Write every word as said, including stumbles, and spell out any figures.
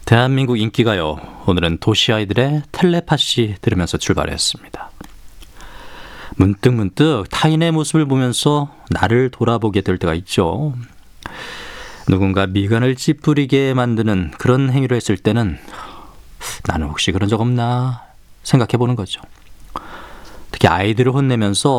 대한민국 인기가요. 오늘은 도시 아이들의 텔레파시 들으면서 출발했습니다. 문득문득 타인의 모습을 보면서 나를 돌아보게 될 때가 있죠. 누군가 미간을 찌푸리게 만드는 그런 행위를 했을 때는 나는 혹시 그런 적 없나 생각해 보는 거죠. 특히 아이들을 혼내면서